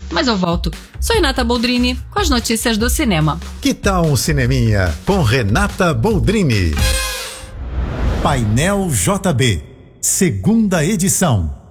mas eu volto. Sou Renata Boldrini com as notícias do cinema. Que tal um cineminha com Renata Boldrini? Painel JB, segunda edição.